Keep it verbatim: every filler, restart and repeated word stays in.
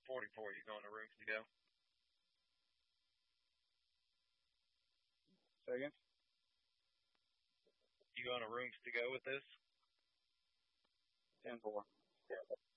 forty-four. You going to rooms to go? Second. You going to rooms to go with this? ten four.